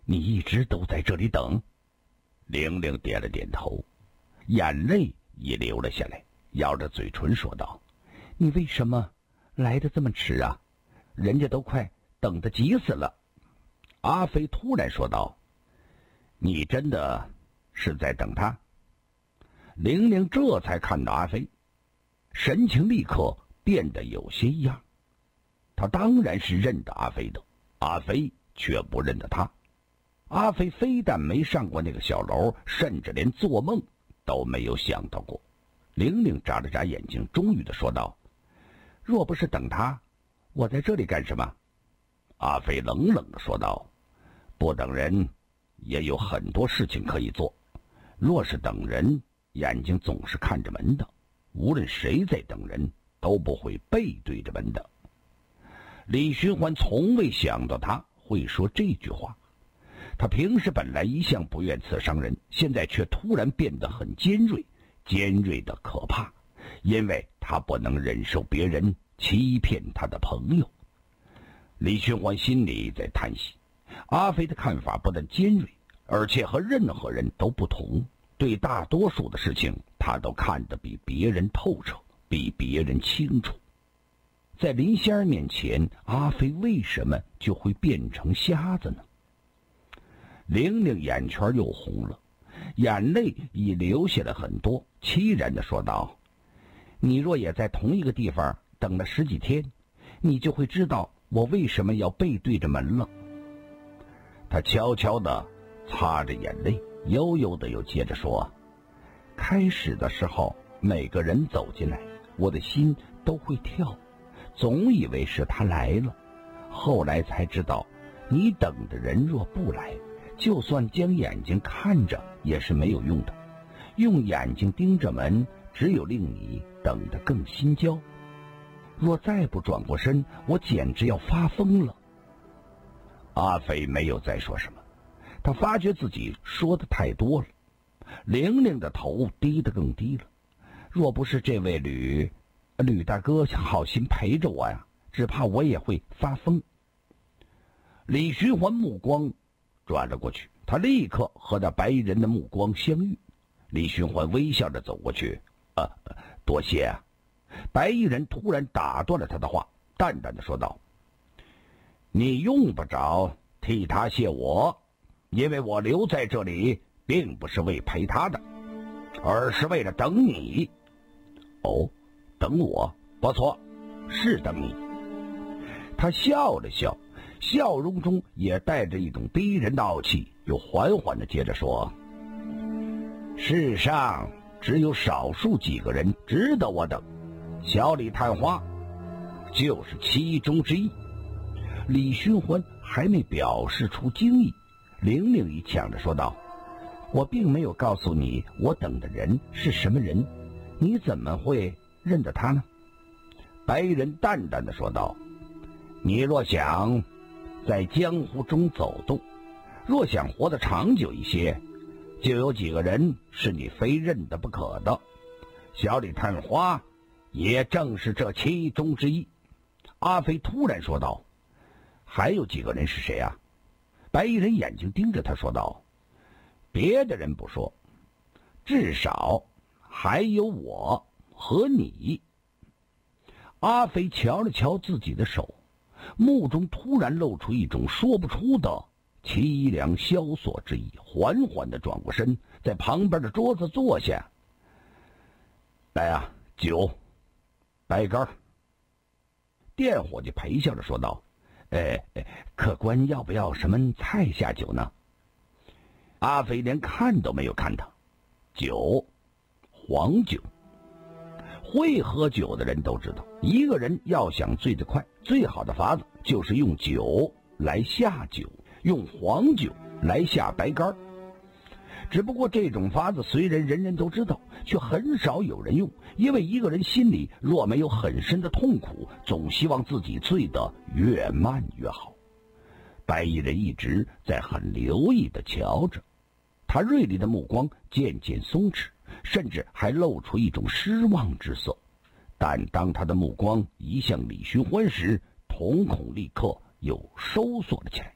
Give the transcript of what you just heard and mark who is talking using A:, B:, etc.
A: 你一直都在这里等？玲玲点了点头，眼泪也流了下来，咬着嘴唇说道：你为什么来得这么迟啊？人家都快等得急死了。阿飞突然说道：你真的是在等他？玲玲这才看到阿飞，神情立刻变得有些异样。他当然是认得阿飞的，阿飞却不认得他。阿飞非但没上过那个小楼，甚至连做梦都没有想到过。玲玲眨了眨眼睛，终于的说道：若不是等他，我在这里干什么？阿飞冷冷的说道：不等人也有很多事情可以做，若是等人，眼睛总是看着门的，无论谁在等人，都不会背对着门的。李寻欢从未想到他会说这句话。他平时本来一向不愿刺伤人，现在却突然变得很尖锐，尖锐的可怕，因为他不能忍受别人欺骗他的朋友。李寻欢心里在叹息，阿飞的看法不但尖锐，而且和任何人都不同，对大多数的事情他都看得比别人透彻，比别人清楚。在林仙儿面前，阿飞为什么就会变成瞎子呢？玲玲眼圈又红了，眼泪已流下了很多，凄然地说道：你若也在同一个地方等了10几天，你就会知道我为什么要背对着门了。他悄悄地擦着眼泪，悠悠地又接着说：开始的时候，每个人走进来，我的心都会跳，总以为是他来了，后来才知道，你等的人若不来，就算将眼睛看着也是没有用的，用眼睛盯着门，只有令你等得更心焦。若再不转过身，我简直要发疯了。阿飞没有再说什么，他发觉自己说的太多了。玲玲的头低得更低了，若不是这位吕大哥好心陪着我呀，只怕我也会发疯。李寻欢目光转了过去，他立刻和那白衣人的目光相遇。李寻欢微笑着走过去：多谢啊。白衣人突然打断了他的话，淡淡的说道：你用不着替他谢我，因为我留在这里并不是为陪他的，而是为了等你。哦，等我？不错，是等你。他笑了笑，笑容中也带着一种逼人的傲气，又缓缓地接着说：世上只有少数几个人值得我等，小李探花就是其中之一。李寻欢还没表示出惊异，玲玲已抢着说道：我并没有告诉你我等的人是什么人，你怎么会认得他呢？白衣人淡淡的说道：你若想在江湖中走动，若想活得长久一些，就有几个人是你非认得不可的，小李探花也正是这其中之一。阿飞突然说道：还有几个人是谁啊？白衣人眼睛盯着他说道：别的人不说，至少还有我和你。阿飞瞧了瞧自己的手，目中突然露出一种说不出的凄凉萧索之意，缓缓地转过身，在旁边的桌子坐下。来啊，酒，白干。店伙计陪笑着说道：客官要不要什么菜下酒呢？阿飞连看都没有看他。酒，黄酒。会喝酒的人都知道，一个人要想醉得快，最好的法子就是用酒来下酒，用黄酒来下白干。只不过这种法子虽然人人都知道，却很少有人用，因为一个人心里若没有很深的痛苦，总希望自己醉得越慢越好。白衣人一直在很留意地瞧着，他锐利的目光渐渐松弛，甚至还露出一种失望之色。但当他的目光移向李寻欢时，瞳孔立刻又收缩了起来。